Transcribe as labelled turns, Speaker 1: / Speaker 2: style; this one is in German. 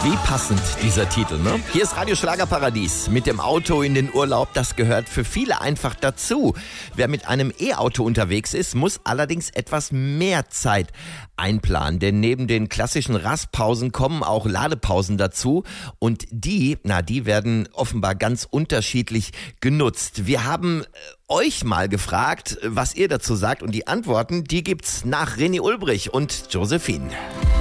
Speaker 1: Wie passend dieser Titel, ne? Hier ist Radio Schlagerparadies. Mit dem Auto in den Urlaub, das gehört für viele einfach dazu. Wer mit einem E-Auto unterwegs ist, muss allerdings etwas mehr Zeit einplanen. Denn neben den klassischen Rastpausen kommen auch Ladepausen dazu. Und die werden offenbar ganz unterschiedlich genutzt. Wir haben euch mal gefragt, was ihr dazu sagt. Und die Antworten, die gibt's nach René Ulbrich und Josephine.